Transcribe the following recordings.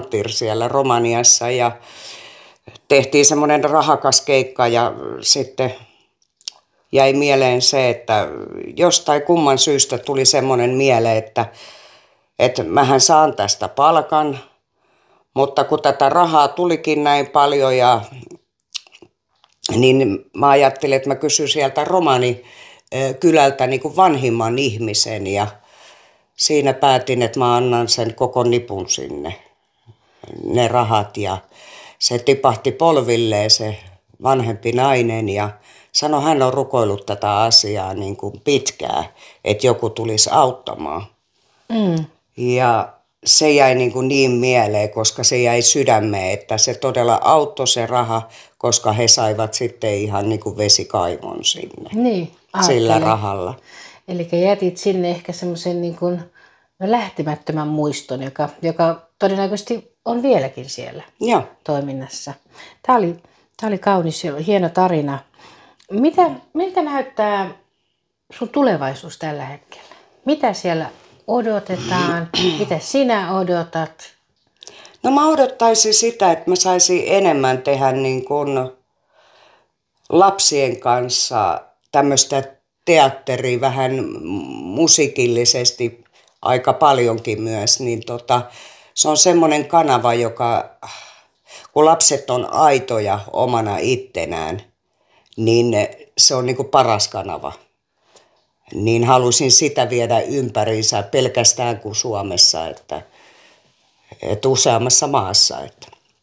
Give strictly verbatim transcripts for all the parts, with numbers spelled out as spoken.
Antir siellä Romaniassa ja tehtiin semmoinen rahakas keikka ja sitten jäi mieleen se, että jostain kumman syystä tuli semmoinen mieleen, että, että mähän saan tästä palkan, mutta kun tätä rahaa tulikin näin paljon ja niin mä ajattelin, että mä kysyn sieltä romanikylältä niin kuin vanhimman ihmisen ja siinä päätin, että mä annan sen koko nipun sinne, ne rahat ja se tipahti polvilleen se vanhempi nainen ja sanoi, hän on rukoillut tätä asiaa niin kuin pitkään, että joku tulisi auttamaan. Mm. Ja se jäi niin, kuin niin mieleen, koska se jäi sydämeen, että se todella auttoi se raha, koska he saivat sitten ihan niin kuin vesikaivon sinne niin, sillä rahalla. Eli jätit sinne ehkä semmoisen niin kuin lähtemättömän muiston, joka, joka todennäköisesti on vieläkin siellä Joo. toiminnassa. Tämä oli, tämä oli kaunis ja hieno tarina. Mitä, miltä näyttää sun tulevaisuus tällä hetkellä? Mitä siellä odotetaan? Mitä sinä odotat? No mä odottaisin sitä, että mä saisin enemmän tehdä niin kuin lapsien kanssa tämmöistä teatteria vähän musiikillisesti aika paljonkin myös. Niin tota, se on semmoinen kanava, joka kun lapset on aitoja omana ittenään, niin se on niin kuin paras kanava. Niin halusin sitä viedä ympäriinsä pelkästään kuin Suomessa, että, että useammassa maassa. Että.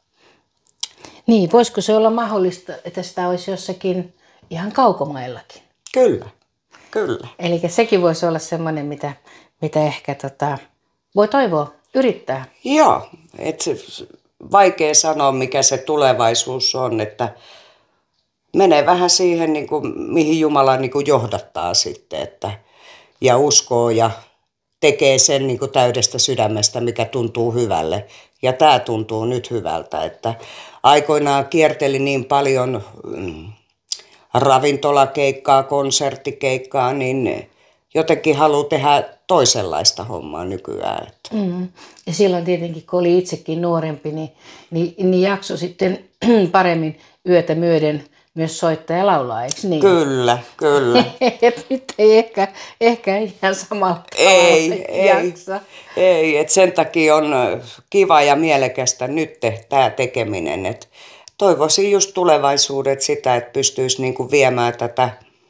Niin, voisiko se olla mahdollista, että sitä olisi jossakin ihan kaukomaillakin? Kyllä, kyllä. Eli sekin voisi olla semmoinen, mitä, mitä ehkä tota, voi toivoa, yrittää. Joo, että vaikea sanoa, mikä se tulevaisuus on, että menee vähän siihen, niin kuin, mihin Jumala niin kuin johdattaa sitten, että, ja uskoo ja tekee sen niin kuin täydestä sydämestä, mikä tuntuu hyvälle. Ja tämä tuntuu nyt hyvältä, että aikoinaan kierteli niin paljon mm, ravintolakeikkaa, konserttikeikkaa, niin jotenkin haluaa tehdä toisenlaista hommaa nykyään. Että. Mm. Ja silloin tietenkin, kun oli itsekin nuorempi, niin, niin, niin jakso sitten paremmin yötä myöden myös soittaa ja laulaa, eikö niin? Kyllä, kyllä. Et nyt ei ehkä, ehkä ihan samalla ei, ei, jaksa. Ei, että sen takia on kiva ja mielekästä nyt tämä tekeminen. Et toivoisin just tulevaisuudet sitä, että pystyisi niinku viemään tätä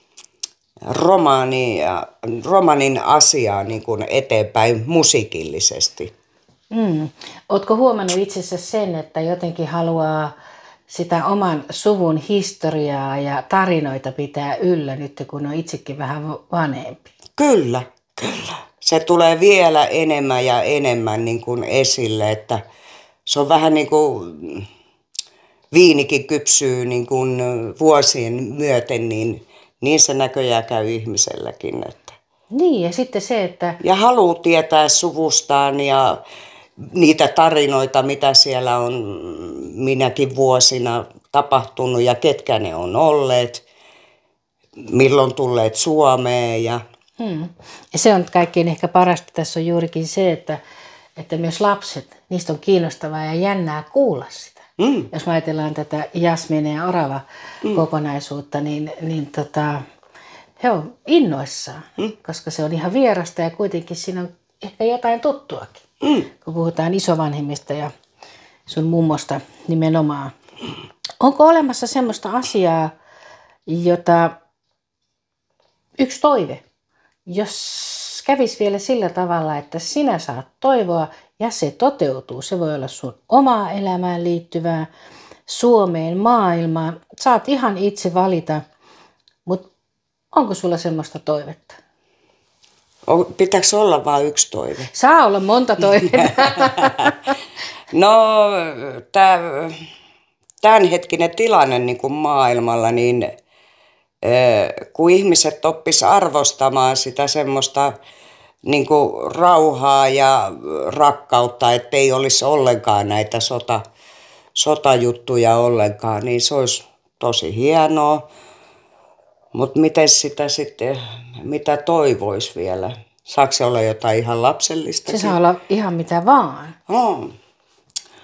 romaania, romanin asiaa niinku eteenpäin musiikillisesti. Mm. Ootko huomannut itsessä sen, että jotenkin haluaa sitä oman suvun historiaa ja tarinoita pitää yllä nyt, kun on itsekin vähän vanhempi? Kyllä, kyllä. Se tulee vielä enemmän ja enemmän niin kuin esille, että se on vähän niin kuin viinikin kypsyy niin kuin vuosien myöten, niin, niin se näköjään käy ihmiselläkin. Että. Niin, ja sitten se, että ja haluaa tietää suvustaan ja niitä tarinoita, mitä siellä on minäkin vuosina tapahtunut ja ketkä ne on olleet, milloin tulleet Suomeen. Ja hmm. ja se on kaikkein ehkä parasta tässä on juurikin se, että, että myös lapset, niistä on kiinnostavaa ja jännää kuulla sitä. Mm. Jos me ajatellaan tätä Jasmine ja Orava mm. kokonaisuutta, niin, niin tota, he on innoissaan, mm. koska se on ihan vierasta ja kuitenkin siinä on ehkä jotain tuttuakin. Mm. Kun puhutaan isovanhemmista ja sun mummosta nimenomaan. Onko olemassa semmoista asiaa, jota yksi toive, jos kävisi vielä sillä tavalla, että sinä saat toivoa ja se toteutuu. Se voi olla sun omaa elämään liittyvää, Suomeen, maailmaan. Saat ihan itse valita, mutta onko sulla semmoista toivetta? Pitääkö olla vain yksi toive? Saa olla monta toivetta. No, tämä tämänhetkinen tilanne niin kuin maailmalla, niin kun ihmiset oppis arvostamaan sitä semmoista niin kuin rauhaa ja rakkautta, ettei olisi ollenkaan näitä sota, sotajuttuja ollenkaan, niin se olisi tosi hienoa. Mutta miten sitä sitten, mitä toivoisi vielä? Saako se olla jotain ihan lapsellista? Se saa olla ihan mitä vaan. Oh.